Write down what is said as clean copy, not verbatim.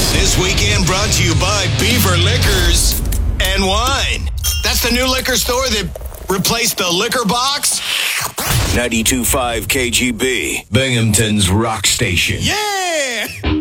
This weekend brought to you by Beaver Liquors and Wine. That's the new liquor store that replaced the liquor box. 92.5 KGB, Binghamton's rock station. Yeah!